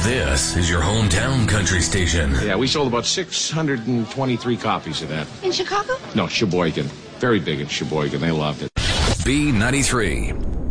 This is your hometown country station. Yeah, we sold about 623 copies of that. In Chicago? No, Sheboygan. Very big in Sheboygan. They loved it. B93.